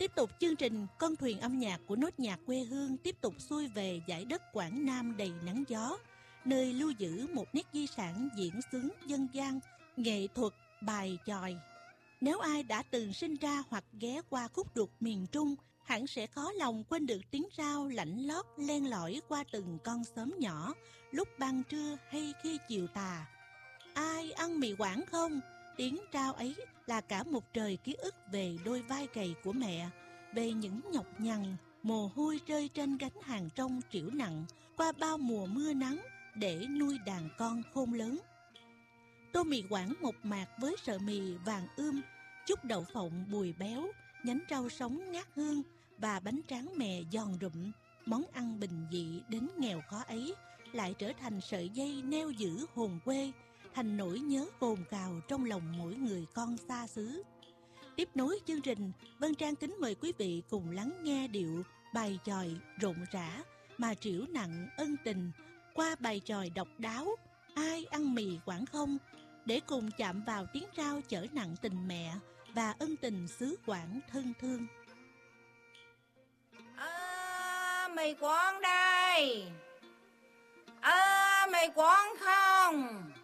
Tiếp tục chương trình, con thuyền âm nhạc của nốt nhạc quê hương tiếp tục xuôi về dải đất Quảng Nam đầy nắng gió, nơi lưu giữ một nét di sản diễn xướng dân gian, nghệ thuật bài chòi. Nếu ai đã từng sinh ra hoặc ghé qua khúc ruột miền Trung, hẳn sẽ khó lòng quên được tiếng rao lảnh lót len lỏi qua từng con xóm nhỏ, lúc ban trưa hay khi chiều tà. Ai ăn mì Quảng không? Tiếng rao ấy là cả một trời ký ức về đôi vai gầy của mẹ, về những nhọc nhằn, mồ hôi rơi trên gánh hàng trông trĩu nặng qua bao mùa mưa nắng để nuôi đàn con khôn lớn. Tô mì Quảng mộc mạc với sợi mì vàng chút đậu phộng bùi béo, nhánh rau sống ngát hương và bánh tráng mè giòn rụm. Món ăn bình dị đến nghèo khó ấy lại trở thành sợi dây neo giữ hồn quê, thành nỗi nhớ cồn cào trong lòng mỗi người con xa xứ. Tiếp nối chương trình, Vân Trang kính mời quý vị cùng lắng nghe điệu bài chòi rộn rã mà trĩu nặng ân tình qua bài chòi độc đáo Ai ăn mì Quảng không, để cùng chạm vào tiếng rao chở nặng tình mẹ và ân tình xứ Quảng thân thương. Mì Quảng đây, mì Quảng không.